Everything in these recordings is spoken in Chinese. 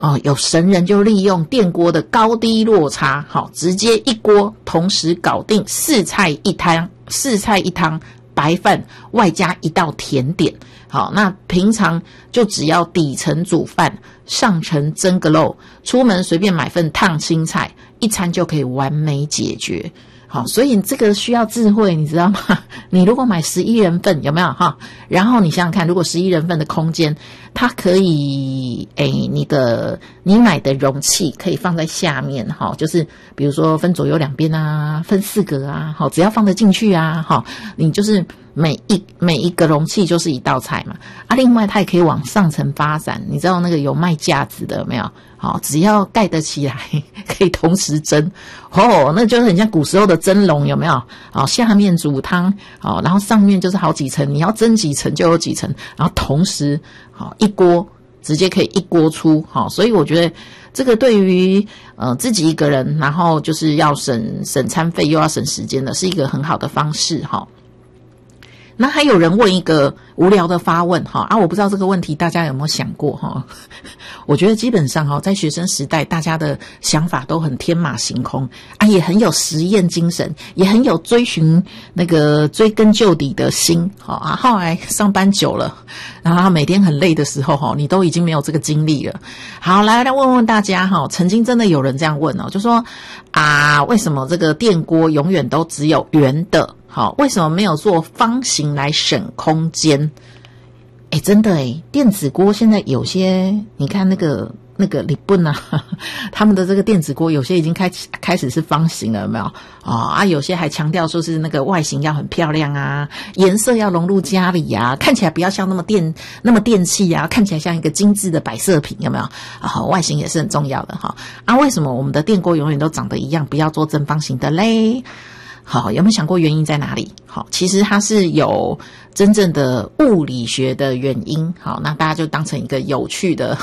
有神人就利用电锅的高低落差，直接一锅同时搞定四菜一汤白饭外加一道甜点。好，那平常就只要底层煮饭，上层蒸个肉，出门随便买份烫青菜，一餐就可以完美解决。好，所以这个需要智慧，你知道吗？你如果买11人份，有没有哈？然后你想想看，如果11人份的空间，它可以，你买的容器可以放在下面哈，就是比如说分左右两边啊，分4格啊，好，只要放得进去啊，好，你就是每一个容器就是一道菜嘛。另外它也可以往上层发展，你知道那个有卖架子的有没有？好，只要盖得起来，可以同时蒸，那就是很像古时候的蒸笼，有没有？好，下面煮汤，好，然后上面就是好几层，你要蒸几层就有几层，然后同时，好，一锅直接可以一锅出，好，所以我觉得这个对于自己一个人，然后就是要省餐费又要省时间的，是一个很好的方式哈。那还有人问一个无聊的发问哈我不知道这个问题大家有没有想过哈？我觉得基本上在学生时代大家的想法都很天马行空也很有实验精神，也很有追寻那个追根究底的心后来上班久了，然后每天很累的时候你都已经没有这个精力了。好，来问问大家曾经真的有人这样问就说为什么这个电锅永远都只有圆的？好，为什么没有做方形来省空间？真的电子锅现在有些，你看那个日本他们的这个电子锅有些已经开始是方形了，有没有？有些还强调说是那个外形要很漂亮啊，颜色要融入家里啊，看起来不要像那么电器啊，看起来像一个精致的摆设品，有没有？外形也是很重要的为什么我们的电锅永远都长得一样，不要做正方形的嘞？好，有没有想过原因在哪里？好，其实它是有真正的物理学的原因。好，那大家就当成一个有趣的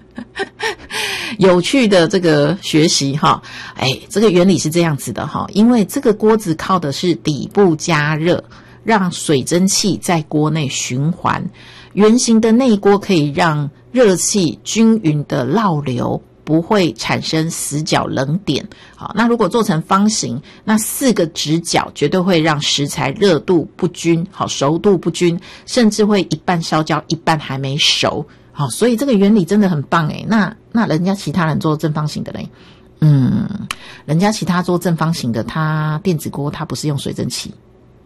这个学习这个原理是这样子的因为这个锅子靠的是底部加热，让水蒸气在锅内循环，圆形的内锅可以让热气均匀的绕流，不会产生死角冷点。好，那如果做成方形，那4个直角绝对会让食材热度不均，好，熟度不均，甚至会一半烧焦，一半还没熟。好，所以这个原理真的很棒那人家其他人做正方形的嘞？人家其他做正方形的，他电子锅他不是用水蒸气。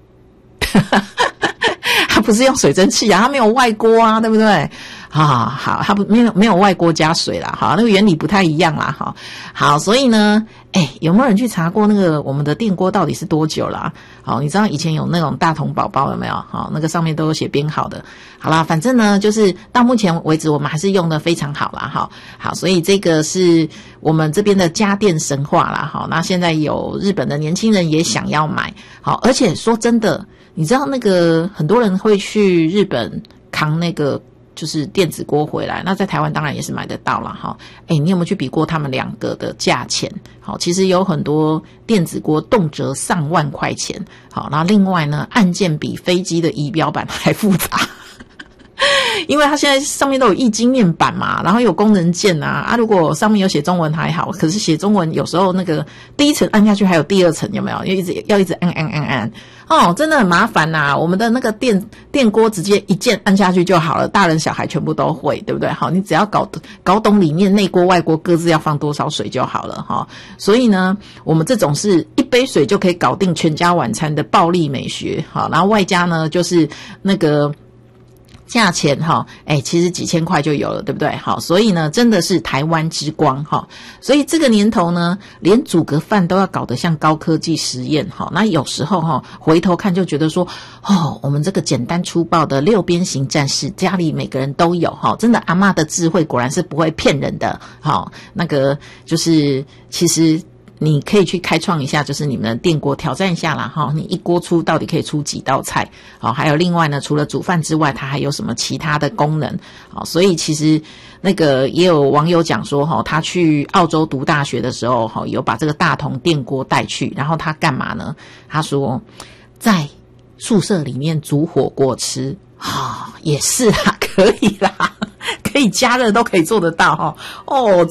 它不是用水蒸气它没有外锅对不对？好，它没有外锅加水啦，好，那个原理不太一样啦，好，所以呢，有没有人去查过那个我们的电锅到底是多久啦？好，你知道以前有那种大同宝宝有没有？好，那个上面都有写编号的。好啦，反正呢，就是到目前为止我们还是用得非常好啦，好，所以这个是我们这边的家电神话啦，好，那现在有日本的年轻人也想要买，好，而且说真的，你知道那个很多人会去日本扛那个就是电子锅回来，那在台湾当然也是买得到啦你有没有去比过他们2个的价钱？好，其实有很多电子锅动辄上万块钱。好，然后另外呢，按键比飞机的仪表板还复杂。因为它现在上面都有液晶面板嘛，然后有功能键如果上面有写中文还好，可是写中文有时候那个第一层按下去还有第2层，有没有？要一直按真的很麻烦我们的那个电锅直接一键按下去就好了，大人小孩全部都会，对不对？好，你只要搞懂里面内锅外锅各自要放多少水就好了所以呢，我们这种是一杯水就可以搞定全家晚餐的暴力美学然后外加呢就是那个价钱其实几千块就有了，对不对？好，所以呢真的是台湾之光所以这个年头呢，连煮个饭都要搞得像高科技实验那有时候回头看就觉得说我们这个简单粗暴的6边形战士家里每个人都有真的阿嬷的智慧果然是不会骗人的那个就是其实你可以去开创一下，就是你们的电锅挑战一下啦你一锅出到底可以出几道菜还有另外呢，除了煮饭之外它还有什么其他的功能所以其实那个也有网友讲说他去澳洲读大学的时候有把这个大同电锅带去，然后他干嘛呢？他说在宿舍里面煮火锅吃也是啦，可以啦可以加热都可以做得到哈。哦，